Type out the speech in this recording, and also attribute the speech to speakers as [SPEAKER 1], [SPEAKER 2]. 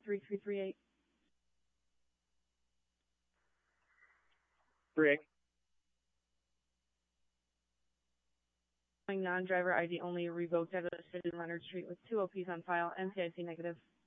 [SPEAKER 1] 3338.
[SPEAKER 2] 38.
[SPEAKER 1] Non-driver ID only, revoked at a city Leonard Street with 2 OPs on file, NCIC negative.